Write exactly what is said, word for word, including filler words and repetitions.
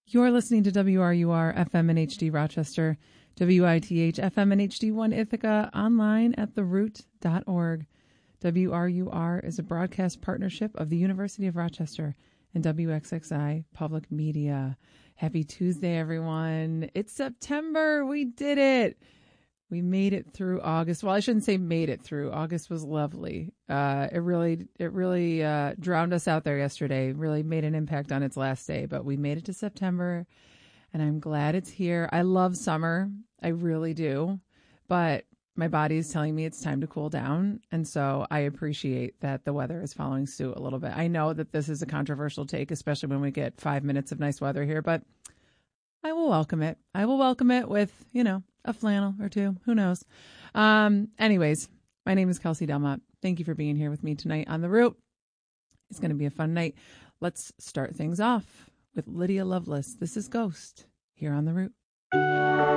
You're listening to W R U R F M and H D Rochester, W I T H F M and H D one Ithaca, online at the root dot org. W R U R is a broadcast partnership of the University of Rochester and W X X I Public Media. Happy Tuesday, everyone. It's September. We did it. We made it through August. Well, I shouldn't say made it through. August was lovely. Uh, it really, it really uh, drowned us out there yesterday. Really made an impact on its last day. But we made it to September, and I'm glad it's here. I love summer. I really do. But my body is telling me it's time to cool down. And so I appreciate that the weather is following suit a little bit. I know that this is a controversial take, especially when we get five minutes of nice weather here, but I will welcome it. I will welcome it with, you know, a flannel or two. Who knows? Um, anyways, my name is Kelsey Delmont. Thank you for being here with me tonight on The Root. It's going to be a fun night. Let's start things off with Lydia Loveless. This is Ghost here on The Root.